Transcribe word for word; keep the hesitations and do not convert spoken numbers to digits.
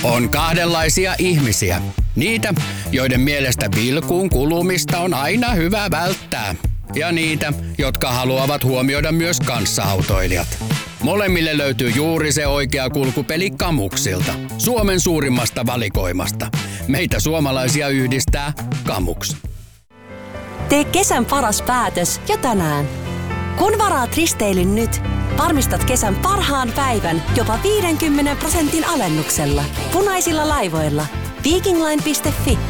On kahdenlaisia ihmisiä. Niitä, joiden mielestä pilkuun kulumista on aina hyvä välttää. Ja niitä, jotka haluavat huomioida myös kanssaautoilijat. Molemmille löytyy juuri se oikea kulkupeli Kamuksilta. Suomen suurimmasta valikoimasta. Meitä suomalaisia yhdistää Kamuks. Tee kesän paras päätös jo tänään. Kun varaat risteilyn nyt, varmistat kesän parhaan päivän jopa viidenkymmenen prosentin alennuksella. Punaisilla laivoilla. Vikingline piste fi